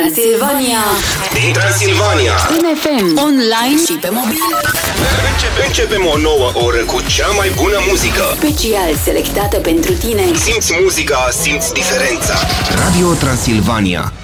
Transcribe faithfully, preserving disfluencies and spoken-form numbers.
Transilvania. Din Transilvania. În F M, online și pe mobil. Începe, începem o nouă oră cu cea mai bună muzică. Special selectată pentru tine. Simți muzica, simți diferența. Radio Transilvania.